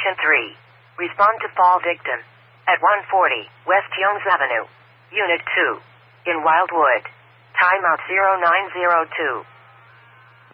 Agent 3. Respond to fall victim. At 140 West Youngs Avenue. Unit 2. In Wildwood. Timeout 0902.